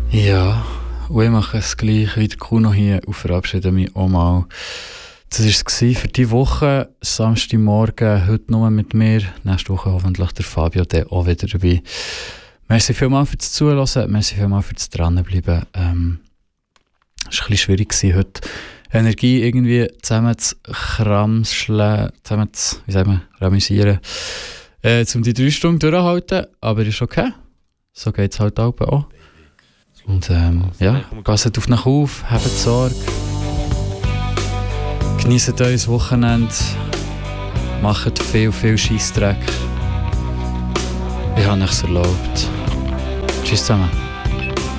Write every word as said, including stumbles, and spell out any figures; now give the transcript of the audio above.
Ja, und ich mache es gleich wie der Kuno hier und verabschiede mich auch mal. Das war es für diese Woche. Samstagmorgen, heute nur mit mir. Nächste Woche hoffentlich der Fabio, der auch wieder dabei. Merci vielmals fürs Zuhören, merci vielmals fürs Dranbleiben. Ähm, es war ein bisschen schwierig heute, Energie irgendwie zusammen zu kramscheln, zusammen zu, wie sagen wir, ramisieren, äh, um die drei Stunden durchzuhalten. Aber ist okay. So geht es halt auch. Und ähm, ja, passt auf nach auf, habt Sorge. Genießt euer Wochenende. Macht viel, viel Scheissdreck. Ich habe nichts erlaubt. Tschüss zusammen.